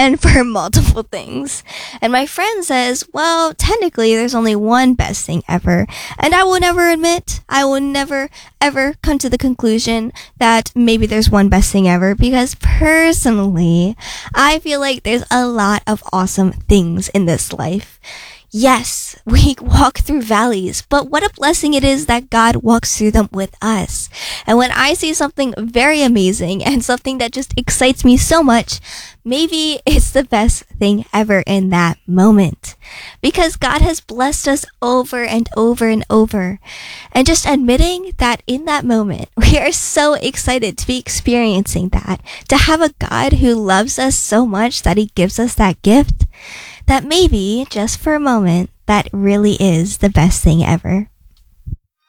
and for multiple things. And my friend says, well, technically there's only one best thing ever. And I will never ever come to the conclusion that maybe there's one best thing ever, because personally, I feel like there's a lot of awesome things in this life. Yes, we walk through valleys, but what a blessing it is that God walks through them with us. And when I see something very amazing and something that just excites me so much, maybe it's the best thing ever in that moment. Because God has blessed us over and over and over. And just admitting that in that moment, we are so excited to be experiencing that, to have a God who loves us so much that He gives us that gift, that maybe, just for a moment, that really is the best thing ever.